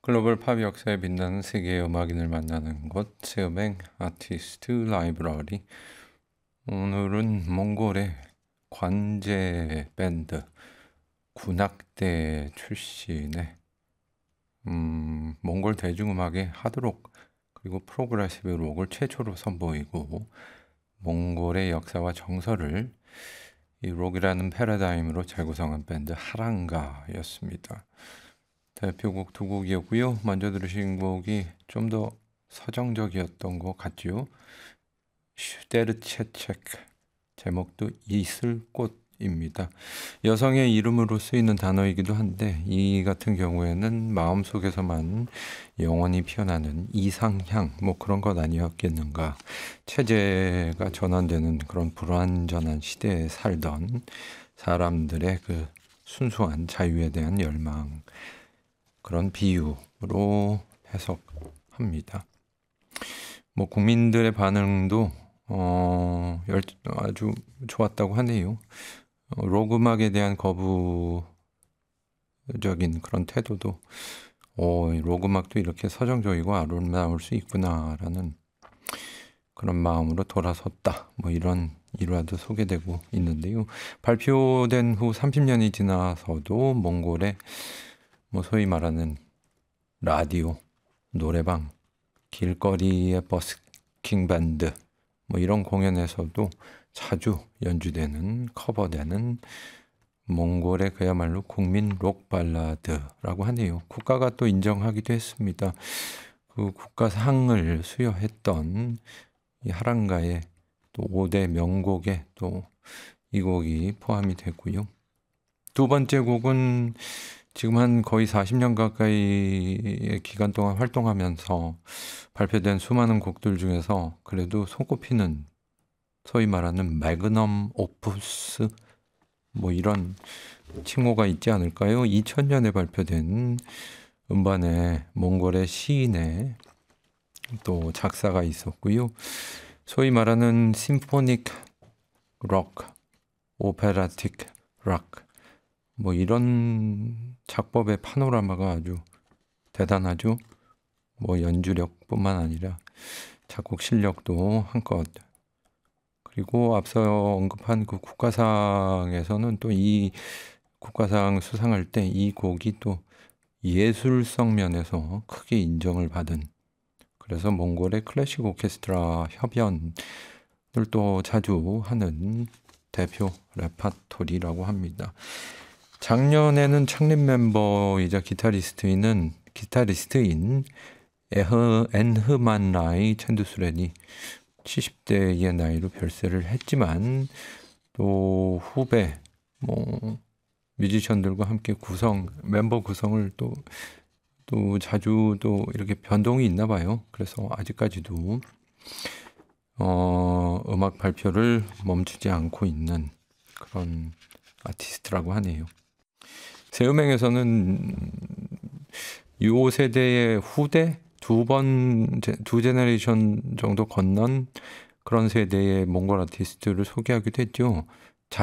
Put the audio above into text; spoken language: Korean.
글로벌 팝 역사에 빛나는 세계의 음악인을 만나는 곳, 세음행 아티스트 라이브러리. 오늘은 몽골의 관제 밴드 군악대 출신의 몽골 대중음악의 하드록 그리고 프로그레시브 록을 최초로 선보이고 몽골의 역사와 정서를 이 록이라는 패러다임으로 재구성한 밴드 하랑가였습니다. 대표곡 두 곡이었고요. 먼저 들으신 곡이 좀 더 서정적이었던 것 같죠. 슈테르체체크, 제목도 이슬꽃입니다. 여성의 이름으로 쓰이는 단어이기도 한데 이 같은 경우에는 마음속에서만 영원히 피어나는 이상향 뭐 그런 것 아니었겠는가. 체제가 전환되는 그런 불완전한 시대에 살던 사람들의 그 순수한 자유에 대한 열망, 그런 비유로 해석합니다. 뭐 국민들의 반응도 아주 좋았다고 하네요. 록 음악에 대한 거부적인 그런 태도도 록 음악도 이렇게 서정적이고 아름다울 수 있구나라는 그런 마음으로 돌아섰다. 뭐 이런 일화도 소개되고 있는데요. 발표된 후 30년이 지나서도 몽골의 뭐 소위 말하는 라디오, 노래방, 길거리의 버스킹 밴드 뭐 이런 공연에서도 자주 연주되는 커버되는 몽골의 그야말로 국민 록 발라드라고 하네요. 국가가 또 인정하기도 했습니다. 그 국가상을 수여했던 이 하랑가의 또 5대 명곡에 또 이 곡이 포함이 되고요. 두 번째 곡은 지금 한 거의 40년 가까이의 기간 동안 활동하면서 발표된 수많은 곡들 중에서 그래도 손꼽히는 소위 말하는 매그넘 오푸스 뭐 이런 칭호가 있지 않을까요? 2000년에 발표된 음반에 몽골의 시인의 또 작사가 있었고요. 소위 말하는 심포닉 록, 오페라틱 록 뭐 이런 작법의 파노라마가 아주 대단하죠. 뭐 연주력뿐만 아니라 작곡 실력도 한껏. 그리고 앞서 언급한 그 국가상에서는 또 이 국가상 수상할 때 이 곡이 또 예술성 면에서 크게 인정을 받은, 그래서 몽골의 클래식 오케스트라 협연을 또 자주 하는 대표 레파토리라고 합니다. 작년에는 창립 멤버이자 기타리스트인 엔흐만라이 챈두스렌이 70대의 나이로 별세를 했지만 또 후배 뭐 뮤지션들과 함께 멤버 구성을 또 자주 또 이렇게 변동이 있나 봐요. 그래서 아직까지도 음악 발표를 멈추지 않고 있는 그런 아티스트라고 하네요. 세음행에서는 요 세대의 후대 두 제너레이션 정도 건넌 그런 세대의 몽골 아티스트를 소개하기도 했죠.